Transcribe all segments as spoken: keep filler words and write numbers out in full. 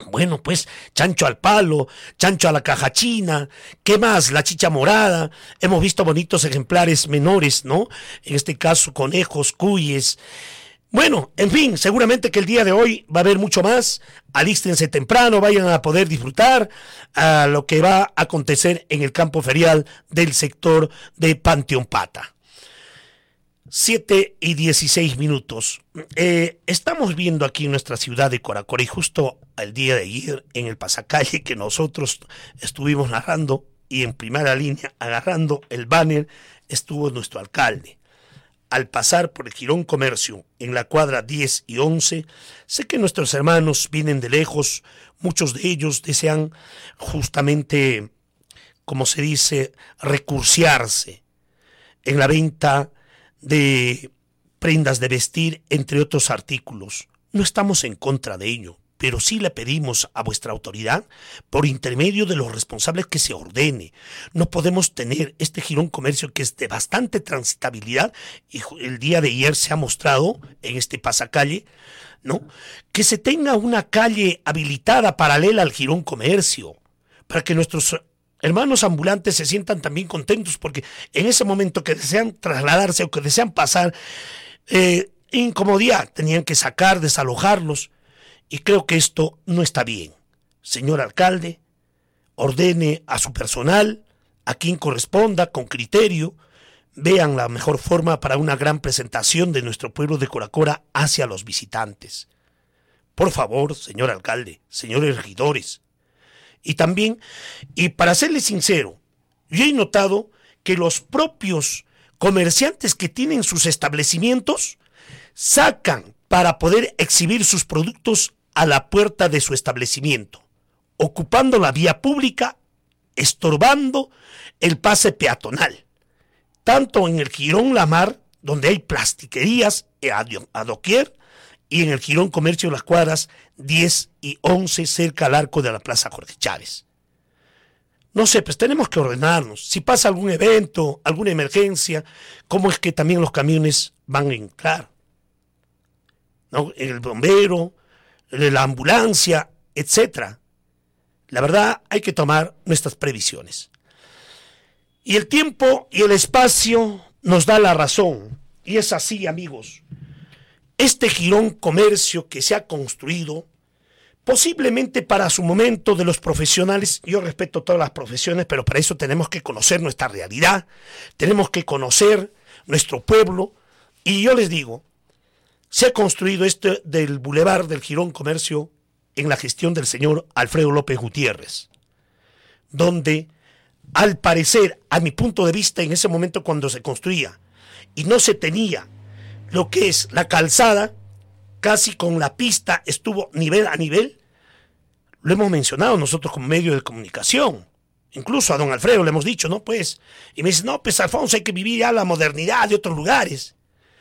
Bueno, pues chancho al palo, chancho a la caja china, ¿qué más? La chicha morada. Hemos visto bonitos ejemplares menores, ¿no? En este caso, conejos, cuyes. Bueno, en fin, seguramente que el día de hoy va a haber mucho más. Alístense temprano, vayan a poder disfrutar a lo que va a acontecer en el campo ferial del sector de Panteón Pata. siete y dieciséis minutos. Eh, estamos viendo aquí en nuestra ciudad de Coracora, y justo el día de ayer en el pasacalle que nosotros estuvimos narrando, y en primera línea agarrando el banner estuvo nuestro alcalde. Al pasar por el Jirón Comercio en la cuadra diez y once, sé que nuestros hermanos vienen de lejos, muchos de ellos desean justamente, como se dice, recursearse en la venta de prendas de vestir, entre otros artículos. No estamos en contra de ello, pero sí le pedimos a vuestra autoridad, por intermedio de los responsables, que se ordene. No podemos tener este Jirón Comercio, que es de bastante transitabilidad, y el día de ayer se ha mostrado en este pasacalle, ¿no?, que se tenga una calle habilitada paralela al Jirón Comercio, para que nuestros hermanos ambulantes se sientan también contentos, porque en ese momento que desean trasladarse o que desean pasar eh, incomodidad, tenían que sacar, desalojarlos, y creo que esto no está bien. Señor alcalde, ordene a su personal, a quien corresponda, con criterio, vean la mejor forma para una gran presentación de nuestro pueblo de Coracora hacia los visitantes. Por favor, señor alcalde, señores regidores. Y también, y para serles sincero, yo he notado que los propios comerciantes que tienen sus establecimientos sacan para poder exhibir sus productos a la puerta de su establecimiento, ocupando la vía pública, estorbando el pase peatonal, tanto en el Jirón La Mar, donde hay plastiquerías a doquier, y en el Jirón Comercio Las Cuadras diez y once, cerca al arco de la Plaza Jorge Chávez. No sé, pues tenemos que ordenarnos. Si pasa algún evento, alguna emergencia, ¿cómo es que también los camiones van a entrar? ¿No? El bombero, la ambulancia, etcétera. La verdad, hay que tomar nuestras previsiones. Y el tiempo y el espacio nos da la razón. Y es así, amigos. Este Jirón Comercio que se ha construido, posiblemente para su momento de los profesionales, yo respeto todas las profesiones, pero para eso tenemos que conocer nuestra realidad, tenemos que conocer nuestro pueblo, y yo les digo, se ha construido este del Boulevard del Jirón Comercio en la gestión del señor Alfredo López Gutiérrez, donde, al parecer, a mi punto de vista, en ese momento cuando se construía, y no se tenía lo que es la calzada, casi con la pista estuvo nivel a nivel, lo hemos mencionado nosotros como medio de comunicación, incluso a don Alfredo le hemos dicho, no pues, y me dice, no pues Alfonso, hay que vivir ya la modernidad de otros lugares,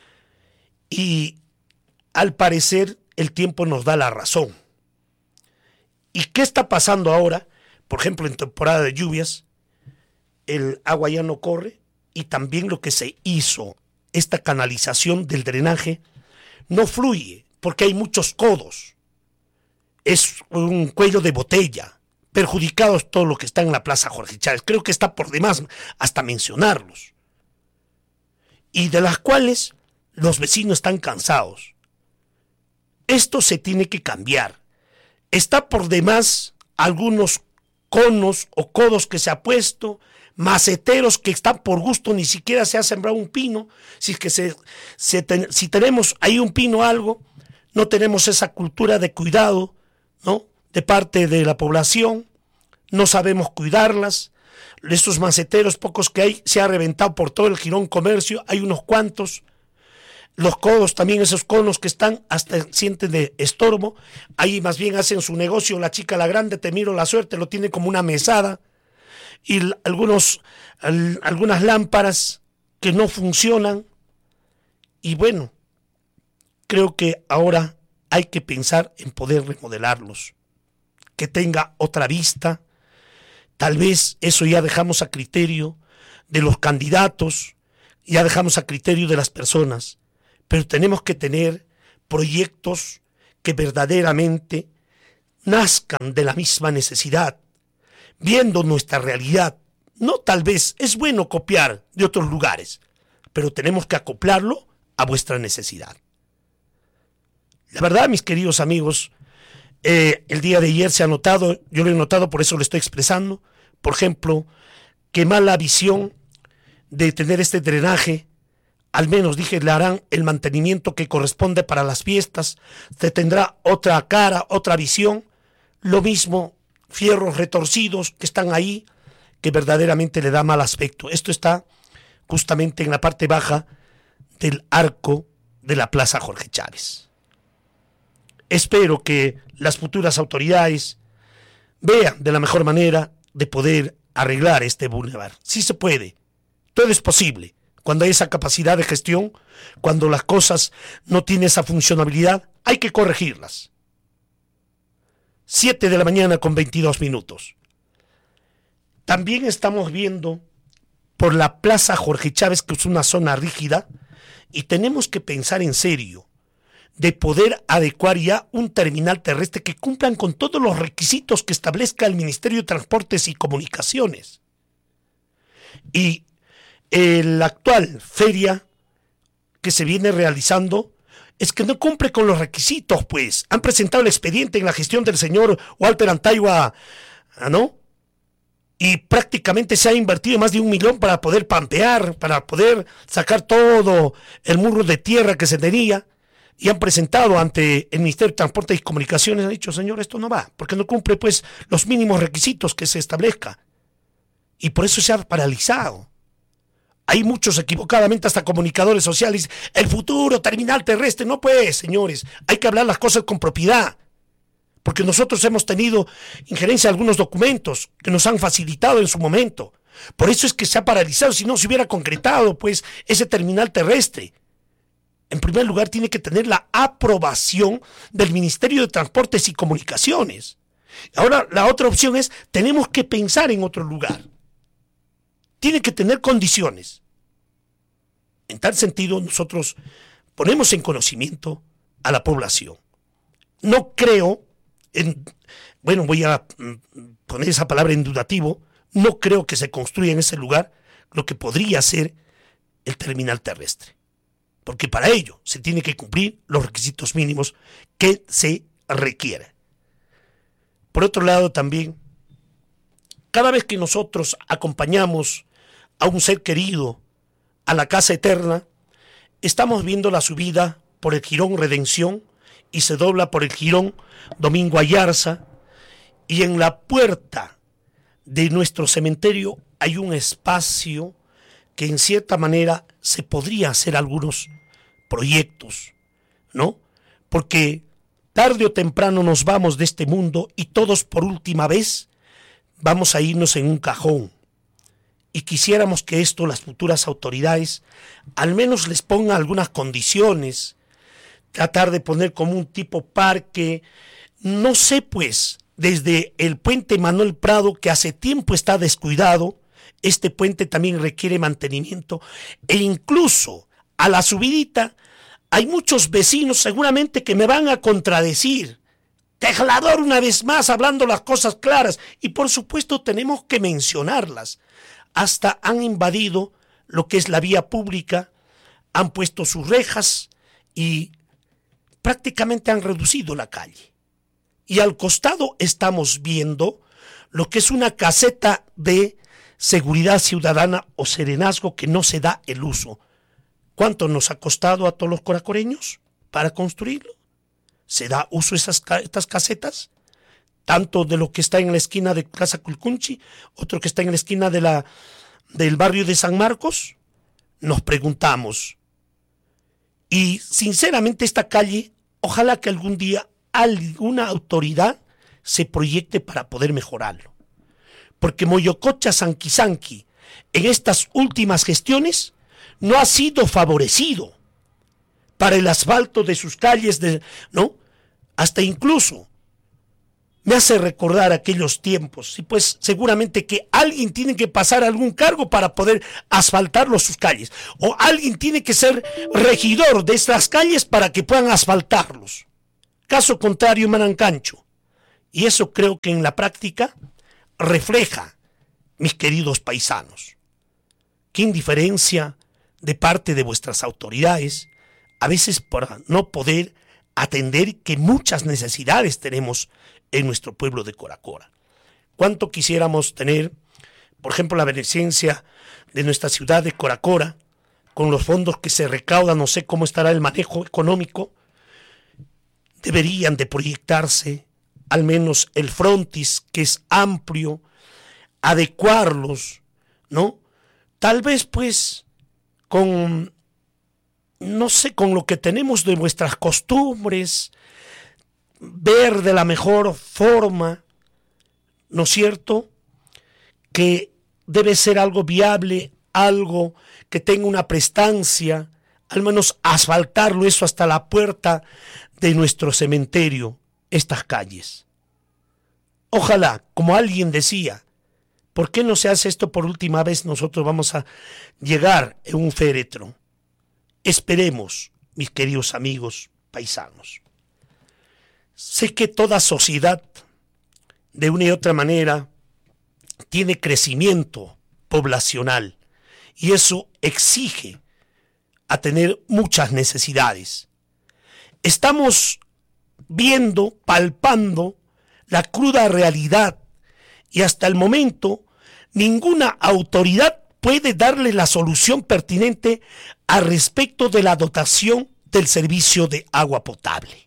y al parecer el tiempo nos da la razón. ¿Y qué está pasando ahora? Por ejemplo, en temporada de lluvias, el agua ya no corre, y también lo que se hizo, esta canalización del drenaje, no fluye, porque hay muchos codos. Es un cuello de botella, perjudicados todo lo que está en la Plaza Jorge Chávez. Creo que está por demás hasta mencionarlos. Y de las cuales los vecinos están cansados. Esto se tiene que cambiar. Está por demás algunos conos o codos que se ha puesto, maceteros que están por gusto, ni siquiera se ha sembrado un pino. Si es que se, se ten, si tenemos ahí un pino o algo, no tenemos esa cultura de cuidado, ¿no?, de parte de la población, no sabemos cuidarlas. Estos maceteros pocos que hay, se ha reventado por todo el Jirón Comercio, hay unos cuantos. Los codos también, esos conos que están hasta sienten de estorbo, ahí más bien hacen su negocio. La chica, la grande, te miro la suerte, lo tiene como una mesada, y algunos, al, algunas lámparas que no funcionan. Y bueno, creo que ahora hay que pensar en poder remodelarlos, que tenga otra vista. Tal vez eso ya dejamos a criterio de los candidatos, ya dejamos a criterio de las personas, pero tenemos que tener proyectos que verdaderamente nazcan de la misma necesidad, viendo nuestra realidad. No tal vez es bueno copiar de otros lugares, pero tenemos que acoplarlo a vuestra necesidad. La verdad, mis queridos amigos, eh, el día de ayer se ha notado, yo lo he notado, por eso lo estoy expresando, por ejemplo, que mala visión de tener este drenaje. Al menos, dije, le harán el mantenimiento que corresponde para las fiestas, se tendrá otra cara, otra visión. Lo mismo, fierros retorcidos que están ahí, que verdaderamente le da mal aspecto. Esto está justamente en la parte baja del arco de la Plaza Jorge Chávez. Espero que las futuras autoridades vean de la mejor manera de poder arreglar este bulevar. Sí se puede, todo es posible. Cuando hay esa capacidad de gestión, cuando las cosas no tienen esa funcionabilidad, hay que corregirlas. Siete de la mañana con veintidós minutos. También estamos viendo por la Plaza Jorge Chávez, que es una zona rígida, y tenemos que pensar en serio de poder adecuar ya un terminal terrestre que cumplan con todos los requisitos que establezca el Ministerio de Transportes y Comunicaciones. Y la actual feria que se viene realizando es que no cumple con los requisitos, pues. Han presentado el expediente en la gestión del señor Walter Antayua, ¿no? Y prácticamente se ha invertido más de un millón para poder pampear, para poder sacar todo el muro de tierra que se tenía. Y han presentado ante el Ministerio de Transporte y Comunicaciones, han dicho, señor, esto no va, porque no cumple, pues, los mínimos requisitos que se establezca. Y por eso se ha paralizado. Hay muchos equivocadamente, hasta comunicadores sociales, el futuro terminal terrestre. No, pues, señores, hay que hablar las cosas con propiedad, porque nosotros hemos tenido injerencia en algunos documentos que nos han facilitado en su momento. Por eso es que se ha paralizado. Si no se hubiera concretado, pues, ese terminal terrestre, en primer lugar tiene que tener la aprobación del Ministerio de Transportes y Comunicaciones. Ahora, la otra opción es, tenemos que pensar en otro lugar. Tiene que tener condiciones. En tal sentido, nosotros ponemos en conocimiento a la población. No creo, en, bueno, voy a poner esa palabra en dudativo, no creo que se construya en ese lugar lo que podría ser el terminal terrestre. Porque para ello se tiene que cumplir los requisitos mínimos que se requieren. Por otro lado, también, cada vez que nosotros acompañamos a un ser querido a la casa eterna, estamos viendo la subida por el jirón Redención y se dobla por el jirón Domingo Ayarza, y en la puerta de nuestro cementerio hay un espacio que en cierta manera se podría hacer algunos proyectos, ¿no? Porque tarde o temprano nos vamos de este mundo y todos por última vez vamos a irnos en un cajón. Y quisiéramos que esto las futuras autoridades al menos les pongan algunas condiciones, tratar de poner como un tipo parque, no sé, pues, desde el puente Manuel Prado, que hace tiempo está descuidado. Este puente también requiere mantenimiento, e incluso a la subidita hay muchos vecinos seguramente que me van a contradecir. Tejlador, una vez más, hablando las cosas claras, y por supuesto tenemos que mencionarlas. Hasta han invadido lo que es la vía pública, han puesto sus rejas y prácticamente han reducido la calle. Y al costado estamos viendo lo que es una caseta de seguridad ciudadana o serenazgo que no se da el uso. ¿Cuánto nos ha costado a todos los coracoreños para construirlo? ¿Se da uso esas estas casetas? Tanto de lo que está en la esquina de Plaza Culcunchi, otro que está en la esquina de la, del barrio de San Marcos. Nos preguntamos. Y sinceramente esta calle, ojalá que algún día alguna autoridad se proyecte para poder mejorarlo. Porque Moyococha Sanquisanqui en estas últimas gestiones no ha sido favorecido para el asfalto de sus calles, de, ¿no? Hasta incluso me hace recordar aquellos tiempos, y pues seguramente que alguien tiene que pasar algún cargo para poder asfaltarlo sus calles, o alguien tiene que ser regidor de estas calles para que puedan asfaltarlos. Caso contrario, Manancancho, Y eso creo que en la práctica refleja, mis queridos paisanos, qué indiferencia de parte de vuestras autoridades, a veces por no poder atender que muchas necesidades tenemos en nuestro pueblo de Coracora. ¿Cuánto quisiéramos tener, por ejemplo, la beneficencia de nuestra ciudad de Coracora, con los fondos que se recaudan? No sé cómo estará el manejo económico. Deberían de proyectarse al menos el frontis, que es amplio, adecuarlos, ¿no? Tal vez pues con, no sé, con lo que tenemos de nuestras costumbres, ver de la mejor forma, ¿no es cierto?, que debe ser algo viable, algo que tenga una prestancia, al menos asfaltarlo eso hasta la puerta de nuestro cementerio, estas calles. Ojalá, como alguien decía, ¿por qué no se hace esto por última vez? Nosotros vamos a llegar en un féretro. Esperemos, mis queridos amigos paisanos. Sé que toda sociedad, de una y otra manera, tiene crecimiento poblacional y eso exige a tener muchas necesidades. Estamos viendo, palpando la cruda realidad y hasta el momento ninguna autoridad puede darle la solución pertinente al respecto de la dotación del servicio de agua potable.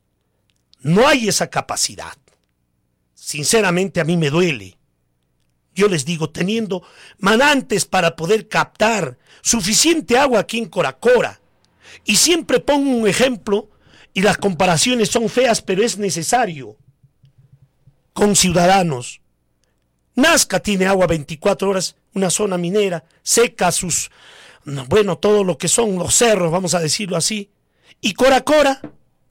No hay esa capacidad. Sinceramente a mí me duele. Yo les digo, teniendo manantes para poder captar suficiente agua aquí en Coracora, y siempre pongo un ejemplo, y las comparaciones son feas, pero es necesario, con Ciudadanos. Nazca tiene agua veinticuatro horas, una zona minera, seca sus, bueno, todo lo que son los cerros, vamos a decirlo así. Y Coracora,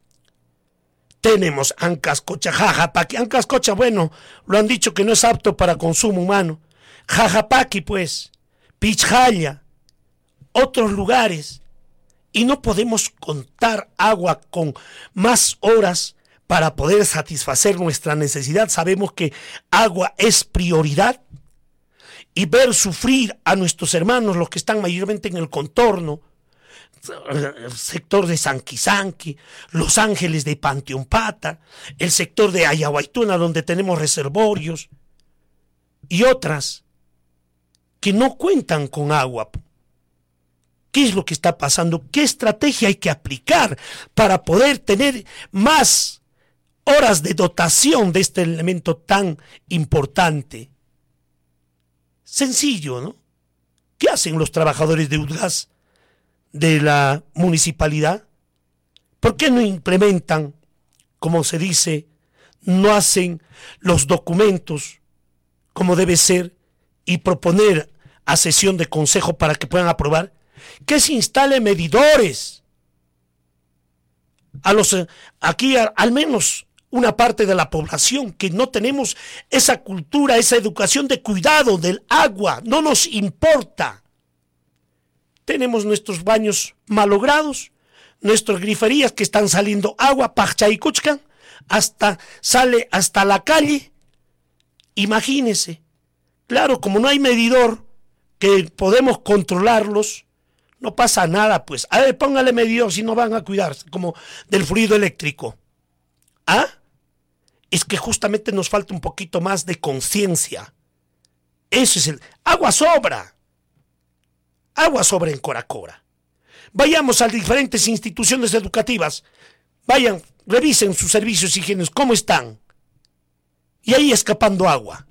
tenemos Ancascocha, Jajapaqui. Ancascocha, bueno, lo han dicho que no es apto para consumo humano. Jajapaqui, pues, Pichjaya, otros lugares. Y no podemos contar agua con más horas para poder satisfacer nuestra necesidad. Sabemos que agua es prioridad. Y ver sufrir a nuestros hermanos, los que están mayormente en el contorno, el sector de Sanquisanqui, Los Ángeles de Panteompata, el sector de Ayahuaytuna, donde tenemos reservorios, y otras que no cuentan con agua. ¿Qué es lo que está pasando? ¿Qué estrategia hay que aplicar para poder tener más horas de dotación de este elemento tan importante? Sencillo, ¿no? ¿Qué hacen los trabajadores de UDGAS de la municipalidad? ¿Por qué no implementan, como se dice, no hacen los documentos como debe ser y proponer a sesión de consejo para que puedan aprobar que se instalen medidores a los aquí a, al menos una parte de la población que no tenemos esa cultura, esa educación de cuidado del agua? No nos importa. Tenemos nuestros baños malogrados, nuestras griferías que están saliendo agua, Pachaycuchcan, hasta sale hasta la calle. Imagínense. Claro, como no hay medidor que podemos controlarlos, no pasa nada, pues. A ver, póngale medidor si no van a cuidarse, como del fluido eléctrico. ¿Ah? Es que justamente nos falta un poquito más de conciencia. Eso es el... Agua sobra. Agua sobra en Coracora. Vayamos a las diferentes instituciones educativas. Vayan, revisen sus servicios higiénicos, cómo están. Y ahí escapando agua.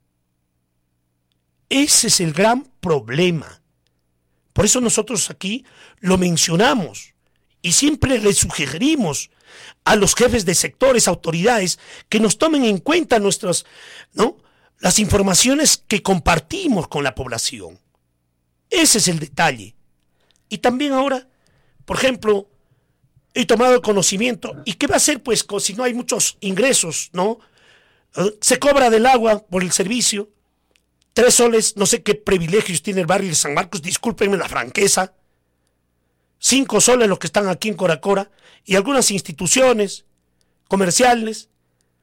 Ese es el gran problema. Por eso nosotros aquí lo mencionamos y siempre le sugerimos a los jefes de sectores, autoridades, que nos tomen en cuenta nuestras, ¿no?, las informaciones que compartimos con la población. Ese es el detalle. Y también ahora, por ejemplo, he tomado conocimiento. ¿Y qué va a hacer, pues, si no hay muchos ingresos, no? Se cobra del agua por el servicio. Tres soles, no sé qué privilegios tiene el barrio de San Marcos, discúlpenme la franqueza. Cinco soles los que están aquí en Coracora y algunas instituciones comerciales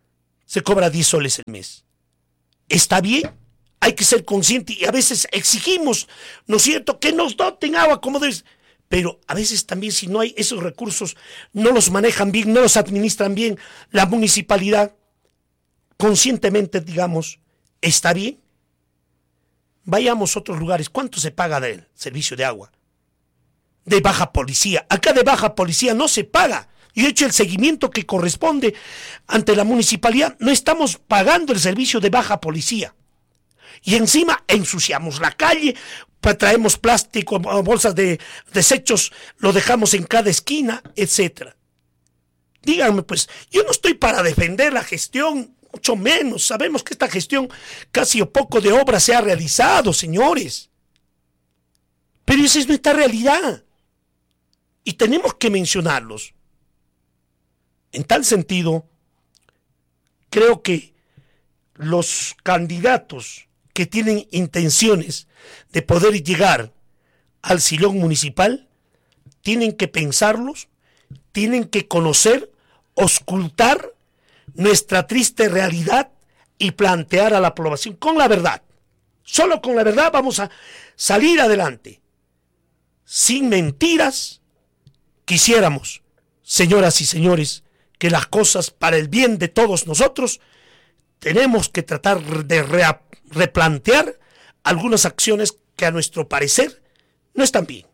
se cobra diez soles el mes. ¿Está bien? Hay que ser consciente y a veces exigimos, ¿no es cierto?, que nos doten agua como debe. Pero a veces también si no hay esos recursos, no los manejan bien, no los administran bien, la municipalidad, conscientemente digamos, ¿está bien? Vayamos a otros lugares. ¿Cuánto se paga del servicio de agua? De baja policía. Acá de baja policía no se paga. Y de hecho el seguimiento que corresponde ante la municipalidad, no estamos pagando el servicio de baja policía. Y encima ensuciamos la calle, traemos plástico, bolsas de desechos, lo dejamos en cada esquina, etcétera. Díganme pues, yo no estoy para defender la gestión, mucho menos. Sabemos que esta gestión casi o poco de obra se ha realizado, señores. Pero esa es nuestra realidad. Y tenemos que mencionarlos. En tal sentido, creo que los candidatos que tienen intenciones de poder llegar al sillón municipal, tienen que pensarlos, tienen que conocer, auscultar nuestra triste realidad y plantear a la población con la verdad. Solo con la verdad vamos a salir adelante. Sin mentiras, quisiéramos, señoras y señores, que las cosas para el bien de todos nosotros, tenemos que tratar de re- replantear algunas acciones que a nuestro parecer no están bien.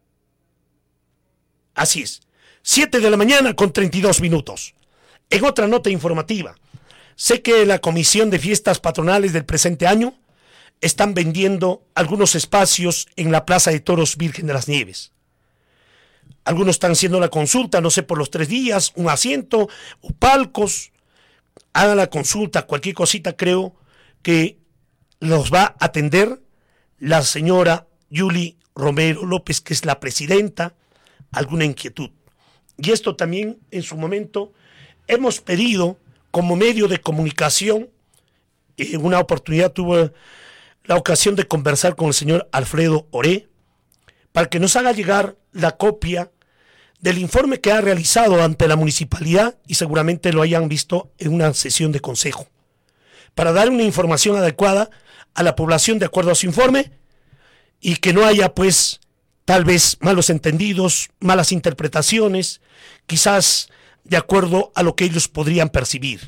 Así es, siete de la mañana con treinta y dos minutos. En otra nota informativa, sé que la Comisión de Fiestas Patronales del presente año están vendiendo algunos espacios en la Plaza de Toros Virgen de las Nieves. Algunos están haciendo la consulta, no sé, por los tres días, un asiento o palcos. Hagan la consulta, cualquier cosita, creo que los va a atender la señora Yuli Romero López, que es la presidenta. Alguna inquietud. Y esto también en su momento hemos pedido como medio de comunicación. En una oportunidad tuve la ocasión de conversar con el señor Alfredo Oré para que nos haga llegar la copia del informe que ha realizado ante la municipalidad y seguramente lo hayan visto en una sesión de consejo, para dar una información adecuada a la población de acuerdo a su informe y que no haya pues tal vez malos entendidos, malas interpretaciones, quizás de acuerdo a lo que ellos podrían percibir.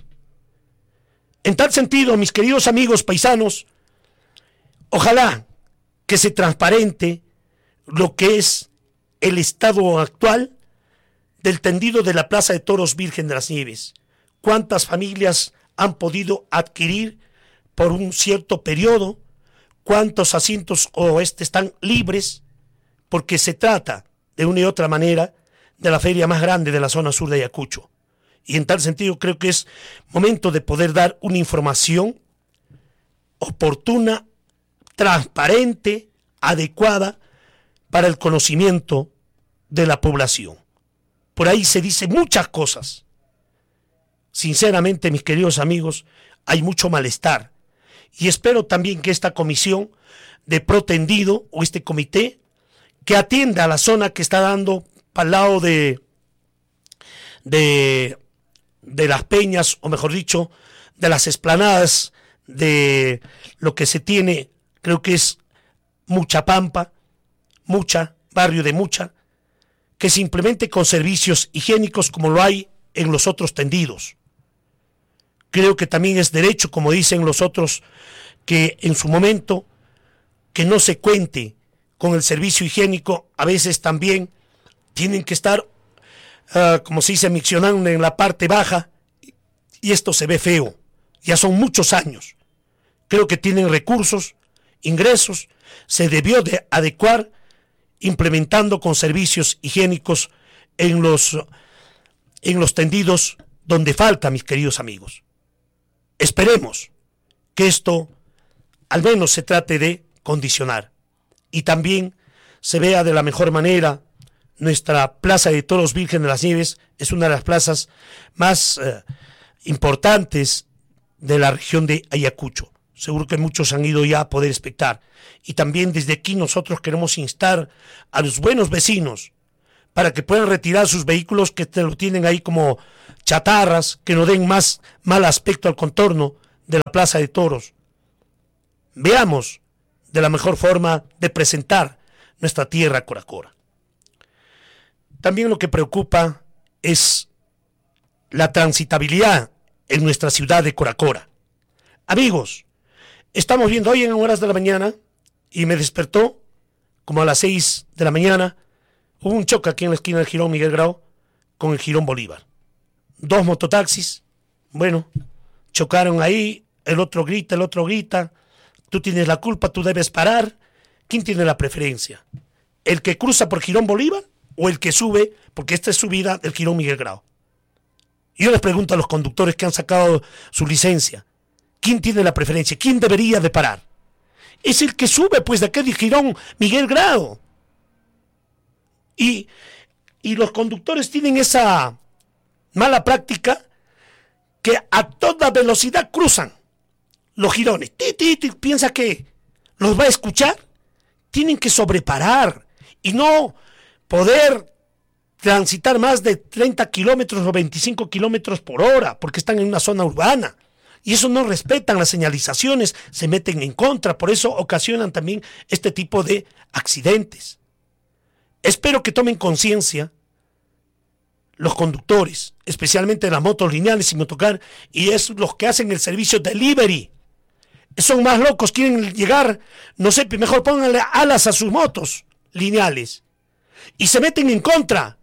En tal sentido, mis queridos amigos paisanos, ojalá que se transparente lo que es el estado actual del tendido de la Plaza de Toros Virgen de las Nieves. ¿Cuántas familias han podido adquirir por un cierto periodo? ¿Cuántos asientos o este están libres? Porque se trata, de una y otra manera, de la feria más grande de la zona sur de Ayacucho. Y en tal sentido creo que es momento de poder dar una información oportuna, transparente, adecuada para el conocimiento de la población. Por ahí se dice muchas cosas. Sinceramente, mis queridos amigos, hay mucho malestar. Y espero también que esta comisión de protendido o este comité que atienda a la zona que está dando para el lado de, de, de las peñas, o mejor dicho, de las esplanadas, de lo que se tiene, creo que es Mucha Pampa, Mucha, barrio de Mucha, que se implemente con servicios higiénicos como lo hay en los otros tendidos. Creo que también es derecho, como dicen los otros, que en su momento, que no se cuente con el servicio higiénico. A veces también tienen que estar, uh, como se dice, miccionando en la parte baja, y esto se ve feo. Ya son muchos años. Creo que tienen recursos, ingresos, se debió de adecuar implementando con servicios higiénicos en los, en los tendidos donde falta, mis queridos amigos. Esperemos que esto al menos se trate de condicionar y también se vea de la mejor manera. Nuestra Plaza de Toros Virgen de las Nieves es una de las plazas más eh, importantes de la región de Ayacucho. Seguro que muchos han ido ya a poder espectar. Y también desde aquí nosotros queremos instar a los buenos vecinos para que puedan retirar sus vehículos que te lo tienen ahí como chatarras que no den más mal aspecto al contorno de la Plaza de Toros. Veamos de la mejor forma de presentar nuestra tierra Coracora. También lo que preocupa es la transitabilidad en nuestra ciudad de Coracora. Amigos, estamos viendo hoy en horas de la mañana y me despertó como a las seis de la mañana. Hubo un choque aquí en la esquina del Jirón Miguel Grau con el Jirón Bolívar. Dos mototaxis, bueno, chocaron ahí, el otro grita, el otro grita, tú tienes la culpa, tú debes parar. ¿Quién tiene la preferencia? ¿El que cruza por Jirón Bolívar o el que sube, porque esta es subida del Jirón Miguel Grau? Yo les pregunto a los conductores que han sacado su licencia, ¿quién tiene la preferencia? ¿Quién debería de parar? Es el que sube, pues, de aquel Jirón Miguel Grau. Y, y los conductores tienen esa mala práctica que a toda velocidad cruzan los girones. Ti, ti, ti, piensa que los va a escuchar. Tienen que sobreparar y no poder transitar más de treinta kilómetros o veinticinco kilómetros por hora porque están en una zona urbana. Y eso no respetan las señalizaciones, se meten en contra, por eso ocasionan también este tipo de accidentes. Espero que tomen conciencia los conductores, especialmente de las motos lineales y motocar, y es los que hacen el servicio delivery. Son más locos, quieren llegar, no sé, mejor pónganle alas a sus motos lineales. Y se meten en contra.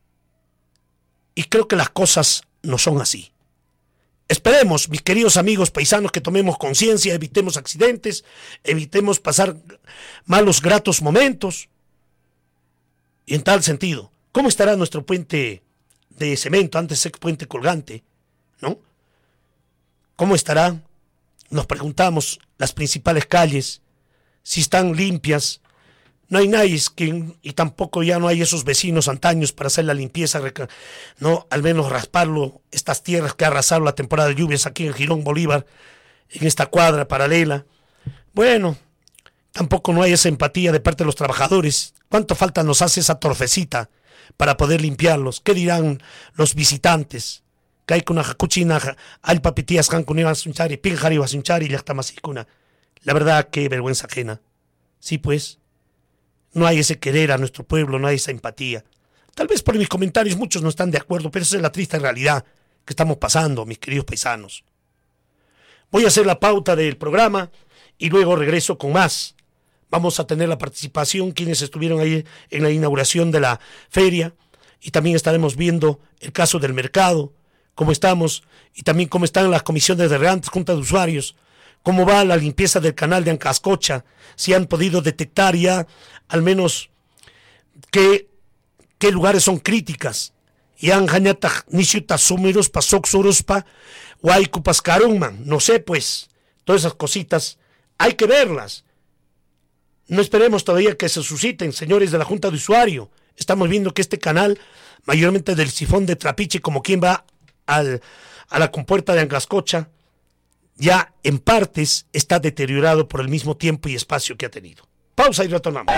Y creo que las cosas no son así. Esperemos, mis queridos amigos paisanos, que tomemos conciencia, evitemos accidentes, evitemos pasar malos, gratos momentos. Y en tal sentido, ¿cómo estará nuestro puente de cemento, antes ex puente colgante, ¿no? ¿Cómo estará? Nos preguntamos las principales calles, si están limpias. No hay nadie que, y tampoco ya no hay esos vecinos antaños para hacer la limpieza, no, al menos rasparlo, estas tierras que ha arrasado la temporada de lluvias aquí en Jirón Bolívar, en esta cuadra paralela. Bueno, tampoco no hay esa empatía de parte de los trabajadores. ¿Cuánto falta nos hace esa torfecita para poder limpiarlos? ¿Qué dirán los visitantes? Que hay con una jacuchina, al papitías, jancuniva, sunchari, pinjari, basunchari, yachtamasicuna. La verdad, qué vergüenza ajena. Sí, pues. No hay ese querer a nuestro pueblo, no hay esa empatía. Tal vez por mis comentarios muchos no están de acuerdo, pero esa es la triste realidad que estamos pasando, mis queridos paisanos. Voy a hacer la pauta del programa y luego regreso con más. Vamos a tener la participación, quienes estuvieron ahí en la inauguración de la feria, y también estaremos viendo el caso del mercado, cómo estamos, y también cómo están las comisiones de regantes, junta de usuarios, cómo va la limpieza del canal de Ancascocha, si han podido detectar ya al menos qué, qué lugares son críticas. Yan Hañata Nisiuta Sumeros pa Soxoros pa Huaycupas Carunman. No sé, pues, todas esas cositas hay que verlas. No esperemos todavía que se susciten, señores de la Junta de Usuario. Estamos viendo que este canal, mayormente del sifón de Trapiche, como quien va al, a la compuerta de Ancascocha, ya en partes está deteriorado por el mismo tiempo y espacio que ha tenido. Pausa y retornamos.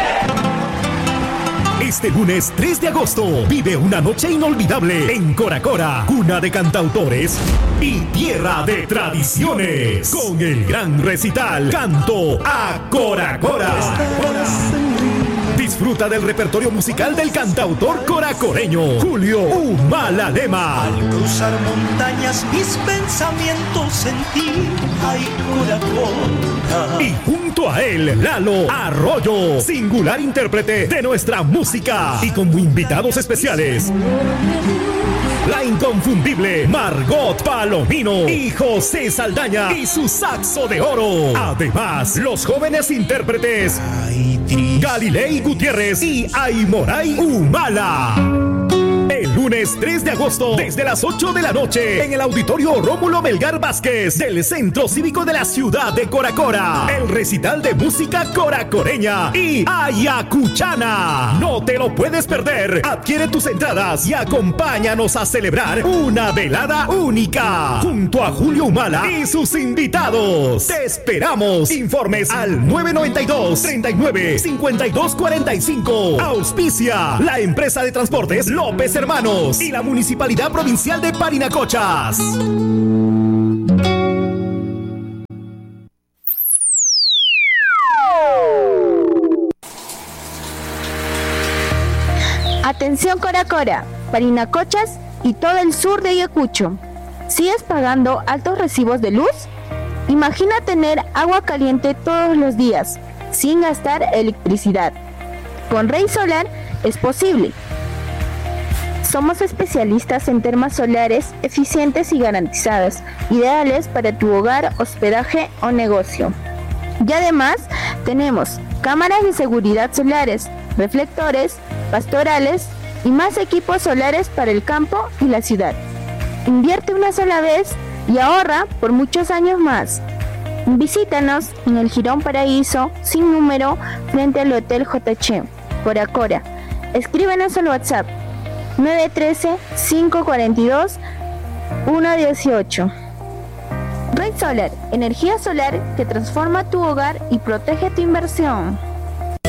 Este lunes tres de agosto vive una noche inolvidable en Coracora, cuna de cantautores y tierra de tradiciones, con el gran recital Canto a Coracora. Disfruta del repertorio musical del cantautor coracoreño Julio Humala Lema. Al cruzar montañas mis pensamientos en ti, ay Coracora. Y junto a él, Lalo Arroyo, singular intérprete de nuestra música. Y como invitados especiales, la inconfundible Margot Palomino y José Saldaña y su saxo de oro. Además, los jóvenes intérpretes Galilei Gutiérrez y Aymoray Humala. El lunes tres de agosto, desde las ocho de la noche, en el auditorio Rómulo Melgar Vázquez del Centro Cívico de la ciudad de Coracora. El recital de música coracoreña y ayacuchana. No te lo puedes perder. Adquiere tus entradas y acompáñanos a celebrar una velada única junto a Julio Humala y sus invitados. Te esperamos. Informes al nueve noventa y dos, treinta y nueve, cincuenta y dos cuarenta y cinco. Auspicia la empresa de transportes López Hermanos. Metropolitanos y la Municipalidad Provincial de Parinacochas. Atención Cora Cora, Parinacochas y todo el sur de Ayacucho. ¿Sigues pagando altos recibos de luz? Imagina tener agua caliente todos los días, sin gastar electricidad. Con Rey Solar es posible. Somos especialistas en termas solares eficientes y garantizadas, ideales para tu hogar, hospedaje o negocio. Y además tenemos cámaras de seguridad solares, reflectores, pastorales y más equipos solares para el campo y la ciudad. Invierte una sola vez y ahorra por muchos años más. Visítanos en el Jirón Paraíso, sin número, frente al Hotel J H, Cora Cora. Escríbenos al WhatsApp nueve uno tres, cinco cuatro dos, uno uno ocho. Red Solar, energía solar que transforma tu hogar y protege tu inversión.